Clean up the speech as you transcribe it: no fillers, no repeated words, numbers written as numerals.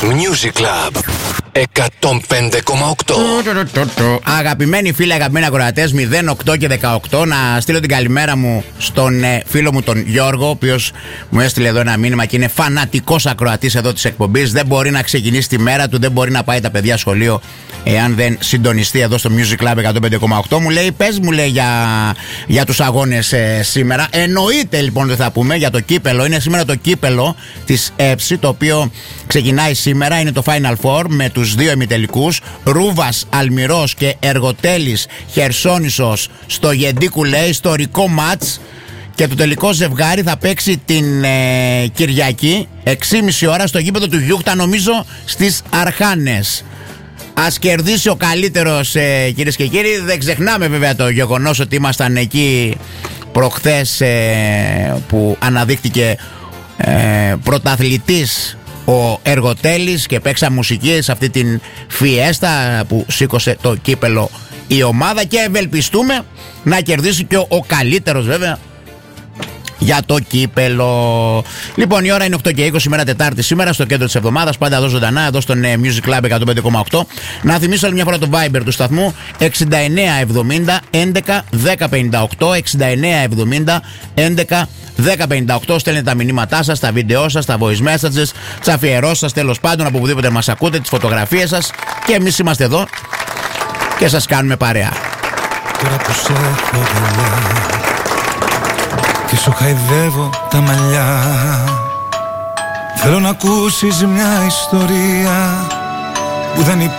Music Club 105,8. Αγαπημένοι φίλοι, αγαπημένοι ακροατές, 08 και 18, να στείλω την καλημέρα μου στον φίλο μου τον Γιώργο, ο οποίος μου έστειλε εδώ ένα μήνυμα και είναι φανατικός ακροατής εδώ της εκπομπής. Δεν μπορεί να ξεκινήσει τη μέρα του, δεν μπορεί να πάει τα παιδιά σχολείο εάν δεν συντονιστεί εδώ στο Music Club 105,8. Μου λέει, πες μου, λέει, για τους αγώνες σήμερα. Εννοείται λοιπόν δεν θα πούμε για το κύπελο. Είναι σήμερα το κύπελο της ΕΨΗ, το οποίο ξεκινάει σήμερα. Είναι το Final Four με τους δύο ημιτελικούς, Ρούβας Αλμυρός και Εργοτέλης Χερσόνησος στο Γεντίκουλε, ιστορικό μάτς. Και το τελικό ζευγάρι θα παίξει την Κυριακή 6,5 ώρα στο γήπεδο του Γιούχτα, νομίζω στις Αρχάνες. Ας κερδίσει ο καλύτερος, κυρίες και κύριοι. Δεν ξεχνάμε βέβαια το γεγονός ότι ήμασταν εκεί προχθές που αναδείχθηκε πρωταθλητής ο Εργοτέλης και παίξα μουσική σε αυτή την φιέστα που σήκωσε το κύπελο η ομάδα, και ευελπιστούμε να κερδίσει και ο καλύτερος βέβαια για το κύπελο. Λοιπόν, η ώρα είναι 8 και 20, σήμερα Τετάρτη, σήμερα στο κέντρο της εβδομάδας. Πάντα εδώ ζωντανά, εδώ στον Music Club 105,8. Να θυμίσω άλλη μια φορά το Viber του σταθμού 6970 11 1058. 6970 11 1058. Στέλνετε τα μηνύματά σας, τα βίντεό σας, τα voice messages, τις αφιερώσεις σας, τέλος πάντων, από οπουδήποτε μας ακούτε, τις φωτογραφίες σας, και εμείς είμαστε εδώ και σας κάνουμε παρέα. Τώρα που σε έχω γελιά και σου χαϊδεύω τα μαλλιά, θέλω να ακούσεις μια ιστορία που δεν υπάρχει.